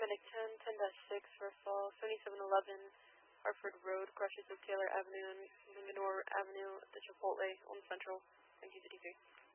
paramedic 10-10-6 for fall 7711 Hartford Road, crushes of Taylor Avenue and Linganore Avenue, the Chipotle on Central, 1953.